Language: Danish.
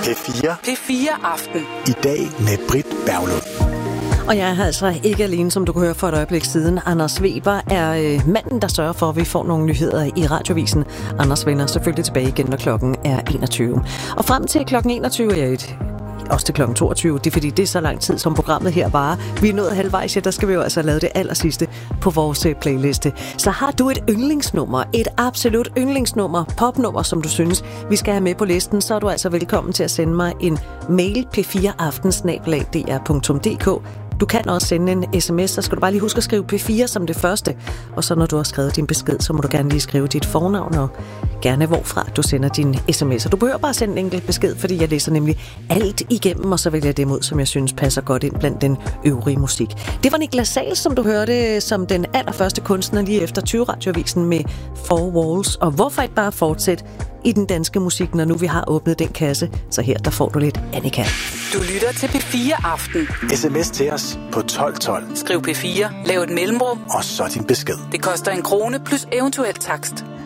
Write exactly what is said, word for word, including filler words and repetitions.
P fire. P fire Aften. I dag med Britt Berglund. Og jeg er altså ikke alene, som du kunne høre for et øjeblik siden. Anders Weber er øh, manden, der sørger for, at vi får nogle nyheder i Radiovisen. Anders vender selvfølgelig tilbage igen, når klokken er enogtyve. Og frem til klokken enogtyve er et... også til klokken toogtyve. Det er fordi, det er så lang tid, som programmet her varer. Vi er nået halvvejs, ja, der skal vi jo altså lave det allersidste på vores playliste. Så har du et yndlingsnummer, et absolut yndlingsnummer, popnummer, som du synes, vi skal have med på listen, så er du altså velkommen til at sende mig en mail p fire aften snabel-a d r punktum d k. Du kan også sende en sms, så skal du bare lige huske at skrive P fire som det første. Og så når du har skrevet din besked, så må du gerne lige skrive dit fornavn og gerne hvorfra du sender din sms'er. Du behøver bare sende en enkelt besked, fordi jeg læser nemlig alt igennem, og så vælger jeg dem ud, som jeg synes passer godt ind blandt den øvrige musik. Det var Niklas Sahl, som du hørte som den allerførste kunstner lige efter tyve Radioavisen med Four Walls. Og hvorfor ikke bare fortsætte i den danske musik, når nu vi har åbnet den kasse? Så her, der får du lidt Annika. Du lytter til P fire Aften. Sms til os på tolv tolv. Skriv P fire, lav et mellemrum, og så din besked. Det koster en krone plus eventuel takst.